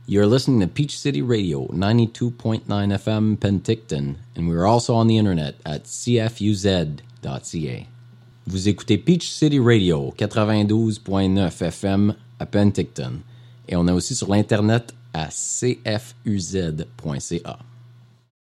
You're listening to Peach City Radio, 92.9 FM Penticton, and we're also on the internet at cfuz.ca. Vous écoutez Peach City Radio, 92.9 FM à Penticton, et on est aussi sur l'internet à cfuz.ca.